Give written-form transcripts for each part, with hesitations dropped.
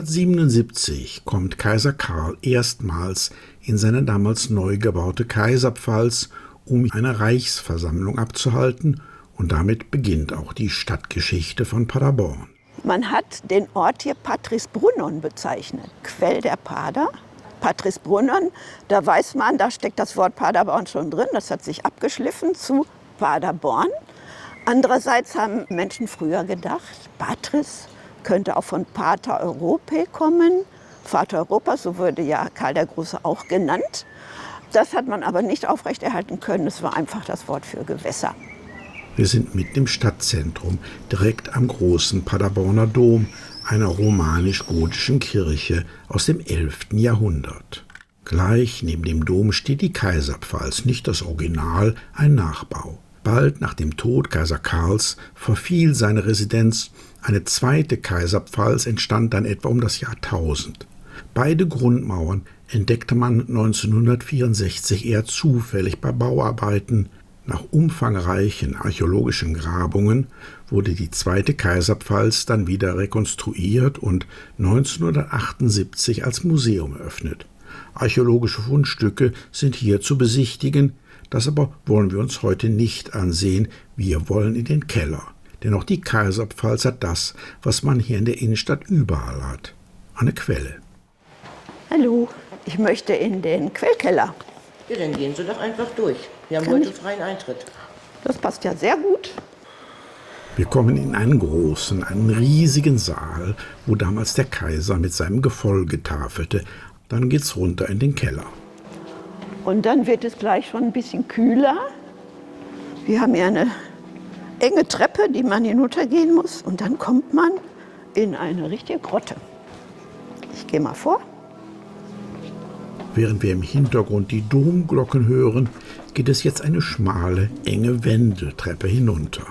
1877 kommt Kaiser Karl erstmals in seine damals neu gebaute Kaiserpfalz, um eine Reichsversammlung abzuhalten, und damit beginnt auch die Stadtgeschichte von Paderborn. Man hat den Ort hier Patrisbrunnon bezeichnet, Quell der Pader. Patrisbrunnon, da weiß man, da steckt das Wort Paderborn schon drin, das hat sich abgeschliffen zu Paderborn. Andererseits haben Menschen früher gedacht, Patris könnte auch von Pater Europae kommen. Vater Europas, so wurde ja Karl der Große auch genannt. Das hat man aber nicht aufrechterhalten können, es war einfach das Wort für Gewässer. Wir sind mitten im Stadtzentrum, direkt am großen Paderborner Dom, einer romanisch-gotischen Kirche aus dem 11. Jahrhundert. Gleich neben dem Dom steht die Kaiserpfalz, nicht das Original, ein Nachbau. Bald nach dem Tod Kaiser Karls verfiel seine Residenz. Eine zweite Kaiserpfalz entstand dann etwa um das Jahr 1000. Beide Grundmauern entdeckte man 1964 eher zufällig bei Bauarbeiten. Nach umfangreichen archäologischen Grabungen wurde die zweite Kaiserpfalz dann wieder rekonstruiert und 1978 als Museum eröffnet. Archäologische Fundstücke sind hier zu besichtigen, das aber wollen wir uns heute nicht ansehen, wir wollen in den Keller. Denn auch die Kaiserpfalz hat das, was man hier in der Innenstadt überall hat, eine Quelle. Hallo, ich möchte in den Quellkeller. Ja, dann gehen Sie doch einfach durch. Wir haben heute freien Eintritt. Das passt ja sehr gut. Wir kommen in einen großen, einen riesigen Saal, wo damals der Kaiser mit seinem Gefolge tafelte. Dann geht's runter in den Keller. Und dann wird es gleich schon ein bisschen kühler. Wir haben ja eine enge Treppe, die man hinuntergehen muss. Und dann kommt man in eine richtige Grotte. Ich gehe mal vor. Während wir im Hintergrund die Domglocken hören, geht es jetzt eine schmale, enge Wendeltreppe hinunter.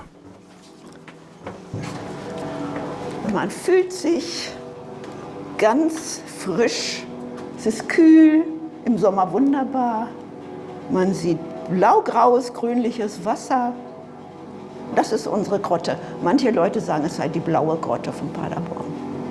Man fühlt sich ganz frisch. Es ist kühl, im Sommer wunderbar. Man sieht blaugraues, grünliches Wasser. Das ist unsere Grotte. Manche Leute sagen, es sei die blaue Grotte von Paderborn.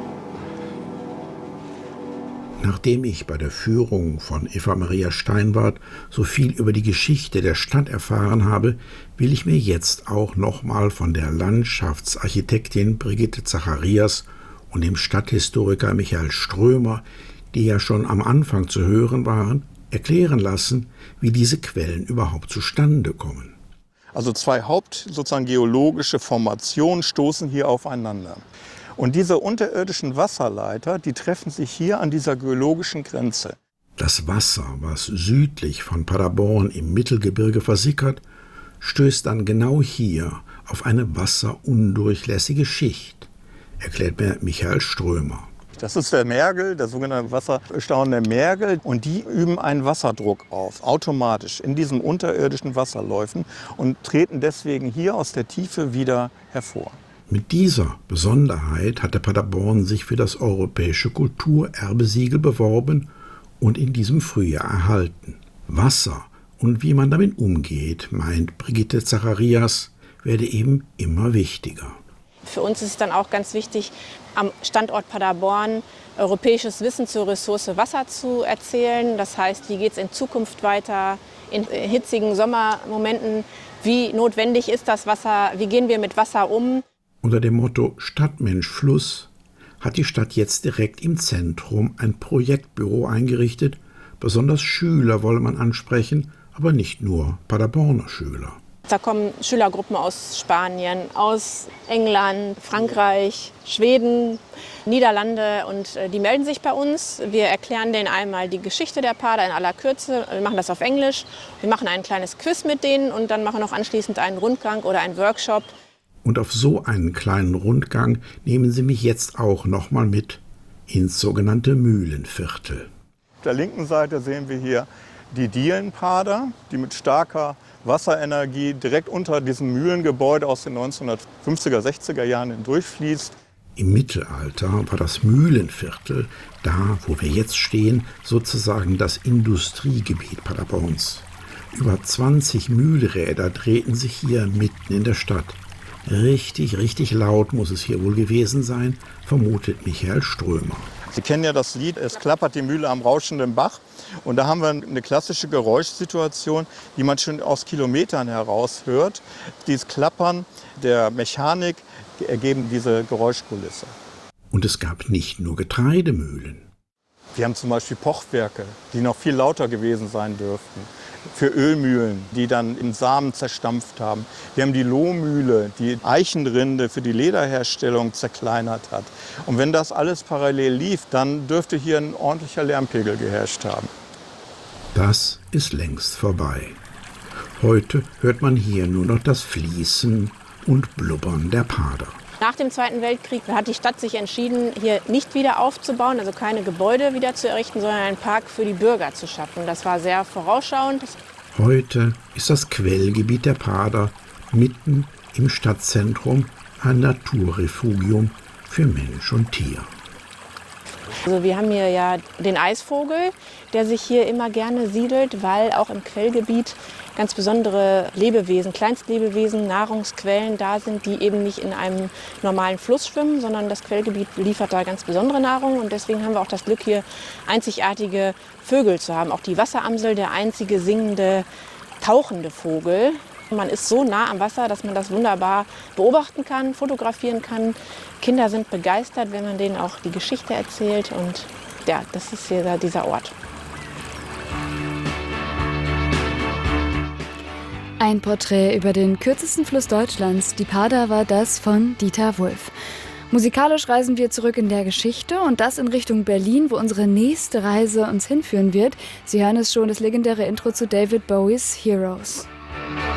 Nachdem ich bei der Führung von Eva Maria Steinwarth so viel über die Geschichte der Stadt erfahren habe, will ich mir jetzt auch nochmal von der Landschaftsarchitektin Brigitte Zacharias und dem Stadthistoriker Michael Strömer, die ja schon am Anfang zu hören waren, erklären lassen, wie diese Quellen überhaupt zustande kommen. Also zwei geologische Formationen stoßen hier aufeinander. Und diese unterirdischen Wasserleiter, die treffen sich hier an dieser geologischen Grenze. Das Wasser, was südlich von Paderborn im Mittelgebirge versickert, stößt dann genau hier auf eine wasserundurchlässige Schicht, erklärt mir Michael Strömer. Das ist der Mergel, der sogenannte wasserstauende Mergel. Und die üben einen Wasserdruck auf, automatisch in diesen unterirdischen Wasserläufen und treten deswegen hier aus der Tiefe wieder hervor. Mit dieser Besonderheit hatte Paderborn sich für das europäische Kulturerbesiegel beworben und in diesem Frühjahr erhalten. Wasser und wie man damit umgeht, meint Brigitte Zacharias, werde eben immer wichtiger. Für uns ist es dann auch ganz wichtig, am Standort Paderborn europäisches Wissen zur Ressource Wasser zu erzählen. Das heißt, wie geht es in Zukunft weiter, in hitzigen Sommermomenten, wie notwendig ist das Wasser, wie gehen wir mit Wasser um. Unter dem Motto Stadt, Mensch, Fluss hat die Stadt jetzt direkt im Zentrum ein Projektbüro eingerichtet. Besonders Schüler wolle man ansprechen, aber nicht nur Paderborner Schüler. Da kommen Schülergruppen aus Spanien, aus England, Frankreich, Schweden, Niederlande und die melden sich bei uns. Wir erklären denen einmal die Geschichte der Pader in aller Kürze. Wir machen das auf Englisch. Wir machen ein kleines Quiz mit denen und dann machen wir noch anschließend einen Rundgang oder einen Workshop. Und auf so einen kleinen Rundgang nehmen Sie mich jetzt auch nochmal mit ins sogenannte Mühlenviertel. Auf der linken Seite sehen wir hier die Dielenpader, die mit starker Wasserenergie direkt unter diesem Mühlengebäude aus den 1950er, 60er Jahren hindurchfließt. Im Mittelalter war das Mühlenviertel, da wo wir jetzt stehen, sozusagen das Industriegebiet Paderborns. Über 20 Mühlräder drehten sich hier mitten in der Stadt. Richtig laut muss es hier wohl gewesen sein, vermutet Michael Strömer. Sie kennen ja das Lied, es klappert die Mühle am rauschenden Bach. Und da haben wir eine klassische Geräuschsituation, die man schon aus Kilometern heraus hört. Dieses Klappern der Mechanik ergeben diese Geräuschkulisse. Und es gab nicht nur Getreidemühlen. Wir haben zum Beispiel Pochwerke, die noch viel lauter gewesen sein dürften. Für Ölmühlen, die dann in Samen zerstampft haben. Wir haben die Lohmühle, die Eichenrinde für die Lederherstellung zerkleinert hat. Und wenn das alles parallel lief, dann dürfte hier ein ordentlicher Lärmpegel geherrscht haben. Das ist längst vorbei. Heute hört man hier nur noch das Fließen und Blubbern der Pader. Nach dem Zweiten Weltkrieg hat die Stadt sich entschieden, hier nicht wieder aufzubauen, also keine Gebäude wieder zu errichten, sondern einen Park für die Bürger zu schaffen. Das war sehr vorausschauend. Heute ist das Quellgebiet der Pader mitten im Stadtzentrum ein Naturrefugium für Mensch und Tier. Also wir haben hier ja den Eisvogel, der sich hier immer gerne siedelt, weil auch im Quellgebiet ganz besondere Lebewesen, Kleinstlebewesen, Nahrungsquellen da sind, die eben nicht in einem normalen Fluss schwimmen, sondern das Quellgebiet liefert da ganz besondere Nahrung. Und deswegen haben wir auch das Glück, hier einzigartige Vögel zu haben. Auch die Wasseramsel, der einzige singende, tauchende Vogel. Man ist so nah am Wasser, dass man das wunderbar beobachten kann, fotografieren kann. Kinder sind begeistert, wenn man denen auch die Geschichte erzählt. Und ja, das ist hier dieser Ort. Ein Porträt über den kürzesten Fluss Deutschlands, die Pader, war das von Dieter Wulff. Musikalisch reisen wir zurück in der Geschichte und das in Richtung Berlin, wo unsere nächste Reise uns hinführen wird. Sie hören es schon, das legendäre Intro zu David Bowies Heroes.